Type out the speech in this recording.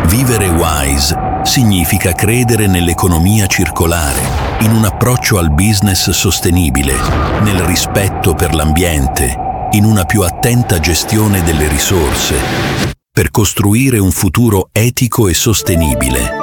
Vivere wise significa credere nell'economia circolare, in un approccio al business sostenibile, nel rispetto per l'ambiente, in una più attenta gestione delle risorse, per costruire un futuro etico e sostenibile.